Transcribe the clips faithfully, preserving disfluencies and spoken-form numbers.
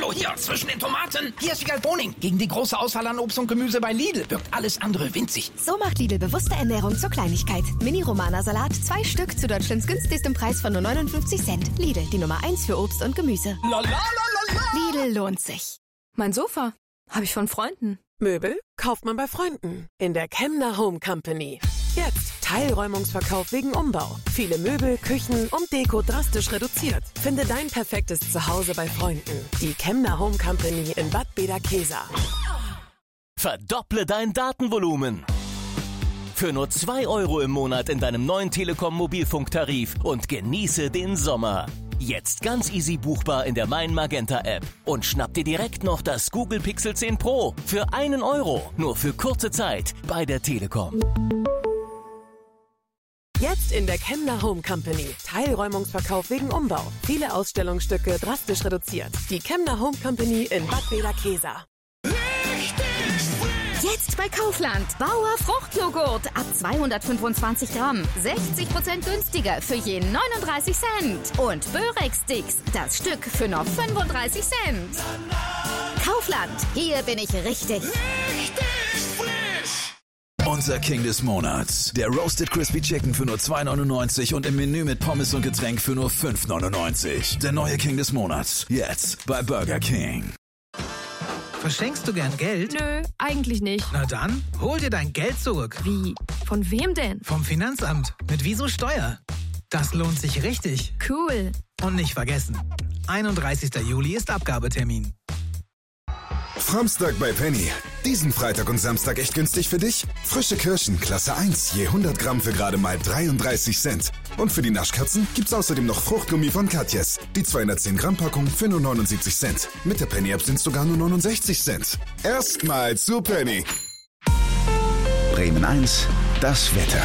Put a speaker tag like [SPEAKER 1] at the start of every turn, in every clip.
[SPEAKER 1] So, hier, zwischen den Tomaten. Hier ist Wiegald Boning. Gegen die große Auswahl an Obst und Gemüse bei Lidl wirkt alles andere winzig.
[SPEAKER 2] So macht Lidl bewusste Ernährung zur Kleinigkeit. Mini-Romana-Salat, zwei Stück zu Deutschlands günstigstem Preis von nur neunundfünfzig Cent. Lidl, die Nummer eins für Obst und Gemüse.
[SPEAKER 1] La, la, la, la, la.
[SPEAKER 2] Lidl lohnt sich.
[SPEAKER 3] Mein Sofa habe ich von Freunden.
[SPEAKER 4] Möbel kauft man bei Freunden in der Kemner Home Company. Jetzt Teilräumungsverkauf wegen Umbau. Viele Möbel, Küchen und Deko drastisch reduziert. Finde dein perfektes Zuhause bei Freunden. Die Kemner Home Company in Bad Bederkesa.
[SPEAKER 5] Verdopple dein Datenvolumen. Für nur zwei Euro im Monat in deinem neuen Telekom-Mobilfunktarif und genieße den Sommer. Jetzt ganz easy buchbar in der Mein Magenta App. Und schnapp dir direkt noch das Google Pixel zehn Pro für einen Euro. Nur für kurze Zeit bei der Telekom.
[SPEAKER 4] Jetzt in der Kemner Home Company. Teilräumungsverkauf wegen Umbau. Viele Ausstellungsstücke drastisch reduziert. Die Kemner Home Company in Bad Bederkesa.
[SPEAKER 2] Jetzt bei Kaufland. Bauer Fruchtjoghurt ab zweihundertfünfundzwanzig Gramm. sechzig Prozent günstiger für je neununddreißig Cent. Und Börex-Sticks, das Stück für nur fünfunddreißig Cent. Kaufland, hier bin ich richtig.
[SPEAKER 6] Unser King des Monats. Der Roasted Crispy Chicken für nur zwei neunundneunzig und im Menü mit Pommes und Getränk für nur fünf neunundneunzig. Der neue King des Monats. Jetzt bei Burger King.
[SPEAKER 7] Verschenkst du gern Geld?
[SPEAKER 3] Nö, eigentlich nicht.
[SPEAKER 7] Na dann, hol dir dein Geld zurück.
[SPEAKER 3] Wie? Von wem denn?
[SPEAKER 7] Vom Finanzamt. Mit Wieso Steuer. Das lohnt sich richtig.
[SPEAKER 3] Cool.
[SPEAKER 7] Und nicht vergessen, einunddreißigster Juli ist Abgabetermin.
[SPEAKER 8] Framstag bei Penny. Diesen Freitag und Samstag echt günstig für dich? Frische Kirschen, Klasse eins, je hundert Gramm für gerade mal dreiunddreißig Cent. Und für die Naschkatzen gibt's außerdem noch Fruchtgummi von Katjes. Die zweihundertzehn Gramm Packung für nur neunundsiebzig Cent. Mit der Penny-App sind's sogar nur neunundsechzig Cent. Erstmal zu Penny.
[SPEAKER 9] Bremen eins, das Wetter.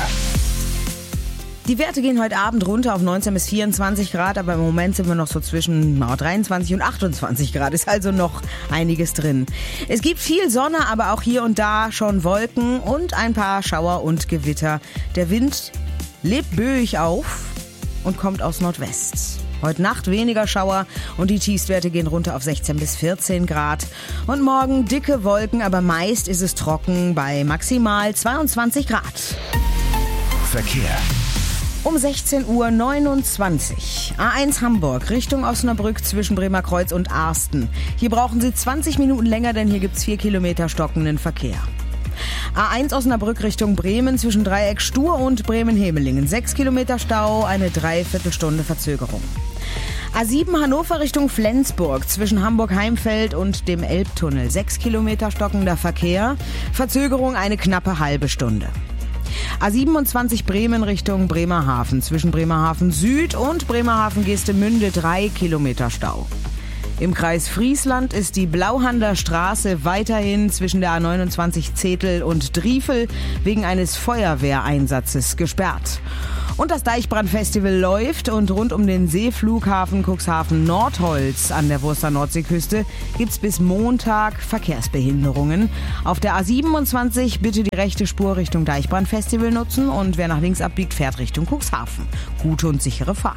[SPEAKER 10] Die Werte gehen heute Abend runter auf neunzehn bis vierundzwanzig Grad, aber im Moment sind wir noch so zwischen na, dreiundzwanzig und achtundzwanzig Grad, ist also noch einiges drin. Es gibt viel Sonne, aber auch hier und da schon Wolken und ein paar Schauer und Gewitter. Der Wind lebt böig auf und kommt aus Nordwest. Heute Nacht weniger Schauer und die Tiefstwerte gehen runter auf sechzehn bis vierzehn Grad. Und morgen dicke Wolken, aber meist ist es trocken bei maximal zweiundzwanzig Grad.
[SPEAKER 9] Verkehr.
[SPEAKER 10] Um sechzehn Uhr neunundzwanzig. A eins Hamburg, Richtung Osnabrück zwischen Bremerkreuz und Arsten. Hier brauchen Sie zwanzig Minuten länger, denn hier gibt's vier Kilometer stockenden Verkehr. A eins Osnabrück Richtung Bremen zwischen Dreieck Stur und Bremen-Hemelingen. sechs Kilometer Stau, eine Dreiviertelstunde Verzögerung. A sieben Hannover Richtung Flensburg zwischen Hamburg-Heimfeld und dem Elbtunnel. sechs Kilometer stockender Verkehr, Verzögerung eine knappe halbe Stunde. A siebenundzwanzig Bremen Richtung Bremerhaven zwischen Bremerhaven Süd und Bremerhaven Geestemünde drei Kilometer Stau. Im Kreis Friesland ist die Blauhander Straße weiterhin zwischen der A neunundzwanzig Zetel und Driefel wegen eines Feuerwehreinsatzes gesperrt. Und das Deichbrandfestival läuft und rund um den Seeflughafen Cuxhaven-Nordholz an der Wurster Nordseeküste gibt's bis Montag Verkehrsbehinderungen. Auf der A siebenundzwanzig bitte die rechte Spur Richtung Deichbrandfestival nutzen und wer nach links abbiegt, fährt Richtung Cuxhaven. Gute und sichere Fahrt.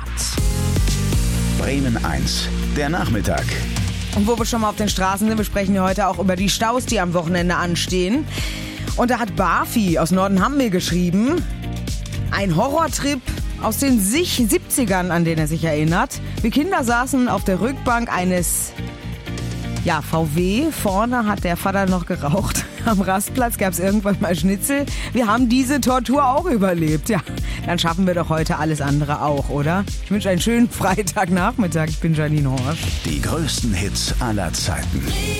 [SPEAKER 9] Bremen eins, der Nachmittag.
[SPEAKER 10] Und wo wir schon mal auf den Straßen sind, besprechen wir heute auch über die Staus, die am Wochenende anstehen. Und da hat Barfi aus Nordenham mir geschrieben, ein Horrortrip aus den siebzigern, an den er sich erinnert. Wir Kinder saßen auf der Rückbank eines ja, V W. Vorne hat der Vater noch geraucht. Am Rastplatz gab es irgendwann mal Schnitzel. Wir haben diese Tortur auch überlebt. Ja, dann schaffen wir doch heute alles andere auch, oder? Ich wünsche einen schönen Freitagnachmittag. Ich bin Janine Horsch.
[SPEAKER 9] Die größten Hits aller Zeiten.